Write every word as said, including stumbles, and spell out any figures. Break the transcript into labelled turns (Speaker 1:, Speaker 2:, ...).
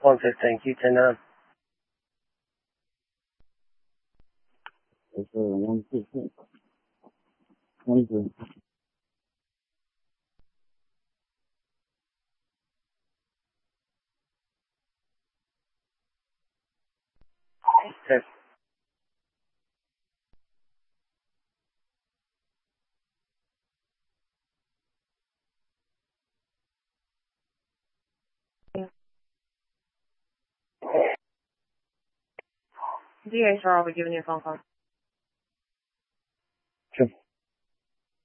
Speaker 1: one fifteen, Q ten nine.
Speaker 2: It's uh, one fifteen. twenty-three.
Speaker 1: Okay.
Speaker 3: D H R will be giving you a phone call.